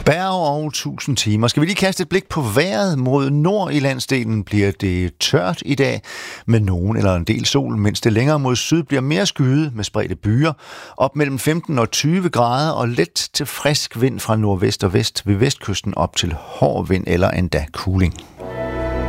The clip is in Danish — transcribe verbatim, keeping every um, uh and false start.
Hver og tusind timer. Skal vi lige kaste et blik på vejret? Mod nord i landsdelen bliver det tørt i dag med nogen eller en del sol, mens det længere mod syd bliver mere skyet med spredte byer. Op mellem femten og tyve grader og let til frisk vind fra nordvest og vest ved vestkysten op til hård vind eller endda kuling.